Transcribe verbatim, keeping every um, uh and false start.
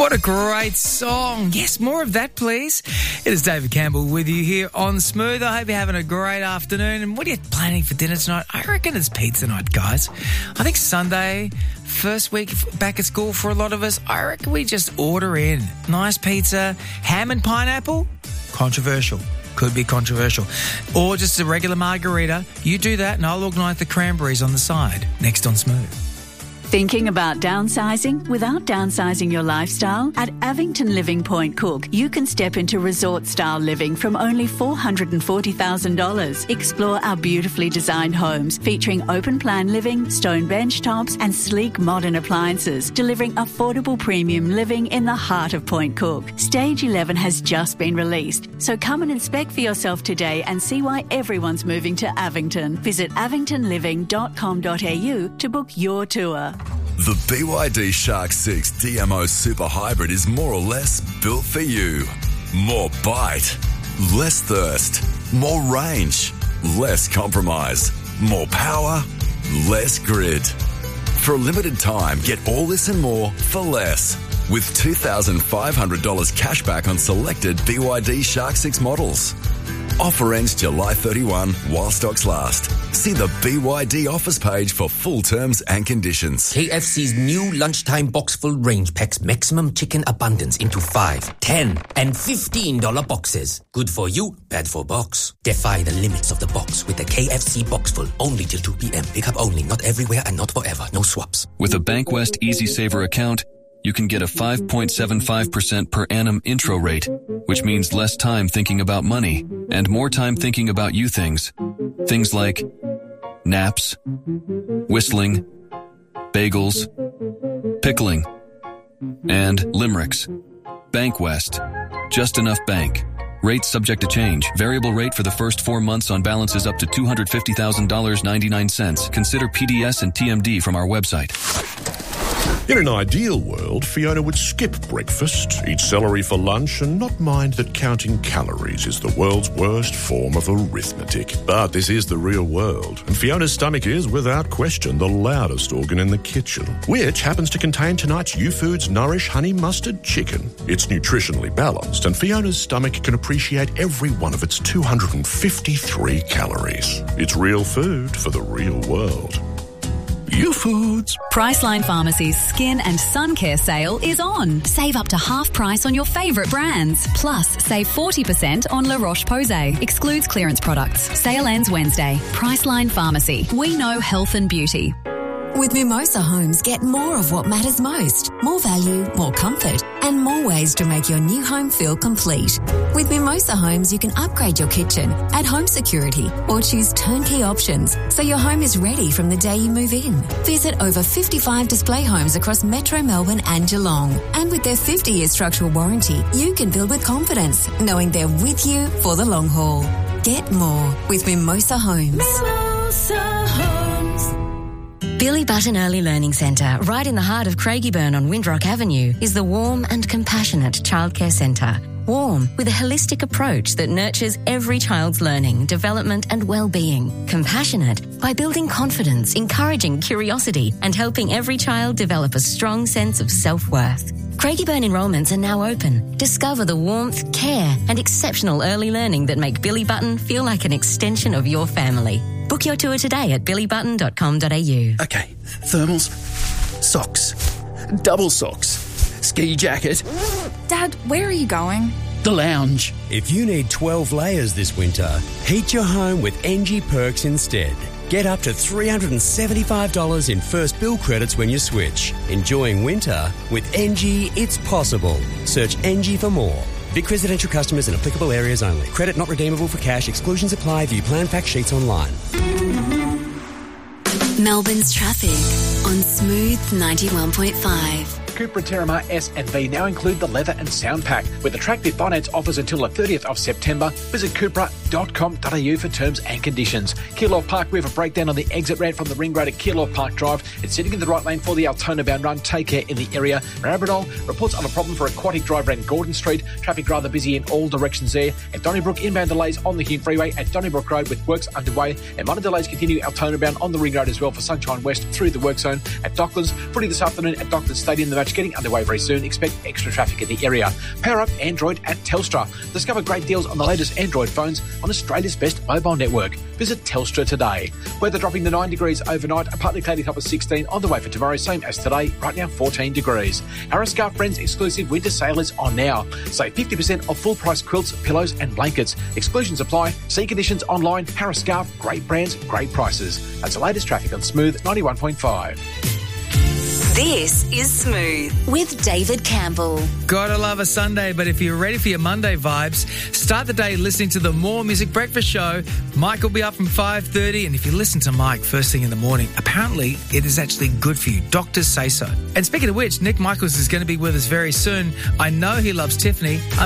What a great song. Yes, more of that, please. It is David Campbell with you here on Smooth. I hope you're having a great afternoon. And what are you planning for dinner tonight? I reckon it's pizza night, guys. I think Sunday, first week back at school for a lot of us, I reckon we just order in. Nice pizza, ham and pineapple, controversial. Could be controversial. Or just a regular margarita. You do that and I'll organise the cranberries on the side. Next on Smooth. Thinking about downsizing without downsizing your lifestyle? At Avington Living Point Cook, you can step into resort-style living from only four hundred forty thousand dollars. Explore our beautifully designed homes featuring open-plan living, stone bench tops and sleek modern appliances, delivering affordable premium living in the heart of Point Cook. Stage eleven has just been released, so come and inspect for yourself today and see why everyone's moving to Avington. Visit avington living dot com dot a u to book your tour. The B Y D Shark six D M O Super Hybrid is more or less built for you. More bite, less thirst, more range, less compromise, more power, less grid. For a limited time, get all this and more for less. With two thousand five hundred dollars cash back on selected B Y D Shark six models. Offer ends July thirty-first while stocks last. See the B Y D offers page for full terms and conditions. K F C's new lunchtime box full range packs maximum chicken abundance into five, ten, and fifteen dollar boxes. Good for you, bad for box. Defy the limits of the box with the K F C box full. Only till two p.m. Pick up only, not everywhere and not forever. No swaps. With a Bankwest Easy Saver account, you can get a five point seven five percent per annum intro rate, which means less time thinking about money and more time thinking about you things. Things like naps, whistling, bagels, pickling, and limericks. Bankwest. Just enough bank. Rates subject to change. Variable rate for the first four months on balances up to two hundred fifty thousand dollars and ninety-nine cents. Consider P D S and T M D from our website. In an ideal world, Fiona would skip breakfast, eat celery for lunch, and not mind that counting calories is the world's worst form of arithmetic. But this is the real world, and Fiona's stomach is, without question, the loudest organ in the kitchen, which happens to contain tonight's U-Foods Nourish Honey Mustard Chicken. It's nutritionally balanced, and Fiona's stomach can appreciate every one of its two hundred fifty-three calories. It's real food for the real world. U-Foods. Priceline Pharmacy's Skin and Sun Care sale is on. Save up to half price on your favourite brands. Plus, save forty percent on La Roche-Posay. Excludes clearance products. Sale ends Wednesday. Priceline Pharmacy. We know health and beauty. With Mimosa Homes, get more of what matters most. More value, more comfort, and more ways to make your new home feel complete. With Mimosa Homes, you can upgrade your kitchen, add home security, or choose turnkey options so your home is ready from the day you move in. Visit over fifty-five display homes across Metro Melbourne and Geelong. And with their fifty-year structural warranty, you can build with confidence, knowing they're with you for the long haul. Get more with Mimosa Homes. Mimosa Homes. Billy Button Early Learning Centre, right in the heart of Craigieburn on Windrock Avenue, is the warm and compassionate childcare centre. Warm, with a holistic approach that nurtures every child's learning, development and well-being. Compassionate, by building confidence, encouraging curiosity and helping every child develop a strong sense of self-worth. Craigieburn enrolments are now open. Discover the warmth, care and exceptional early learning that make Billy Button feel like an extension of your family. Book your tour today at billy button dot com dot a u. Okay, thermals, socks, double socks, ski jacket. Dad, where are you going? The lounge. If you need twelve layers this winter, heat your home with N G Perks instead. Get up to three hundred seventy-five dollars in first bill credits when you switch. Enjoying winter with N G, it's possible. Search N G for more. Vic residential customers in applicable areas only. Credit not redeemable for cash. Exclusions apply. View plan fact sheets online. Melbourne's traffic on Smooth ninety-one point five. Cupra Terramar S and V now include the leather and sound pack. With attractive finance offers until the thirtieth of September, visit cupra dot com dot a u for terms and conditions. Keilor Park, we have a breakdown on the exit ramp from the ring road at Keilor Park Drive. It's sitting in the right lane for the Altona bound run. Take care in the area. Marabradol reports of a problem for Aquatic Drive around Gordon Street. Traffic rather busy in all directions there. At Donnybrook, inbound delays on the Hume Freeway at Donnybrook Road with works underway. And minor delays continue Altona bound on the ring road as well for Sunshine West through the work zone. At Docklands, footy this afternoon at Docklands Stadium. The match much getting underway very soon. Expect extra traffic in the area. Power up Android at Telstra. Discover great deals on the latest Android phones on Australia's best mobile network. Visit Telstra today. Weather dropping to nine degrees overnight, a partly cloudy top of sixteen on the way for tomorrow, same as today, right now fourteen degrees. Our Scarf Friends exclusive winter sale is on now. Save fifty percent off full price quilts, pillows and blankets. Exclusions apply. See conditions online. Harris Scarf, great brands, great prices. That's the latest traffic on Smooth ninety-one point five. This is Smooth with David Campbell. Gotta love a Sunday, but if you're ready for your Monday vibes, start the day listening to the More Music Breakfast Show. Mike will be up from five thirty, and if you listen to Mike first thing in the morning, apparently it is actually good for you. Doctors say so. And speaking of which, Nick Michaels is going to be with us very soon. I know he loves Tiffany. I'm